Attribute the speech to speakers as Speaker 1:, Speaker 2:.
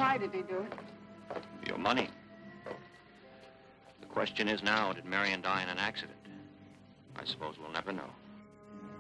Speaker 1: Why did he do it?
Speaker 2: Your money. The question is now, did Marion die in an accident? I suppose we'll never know.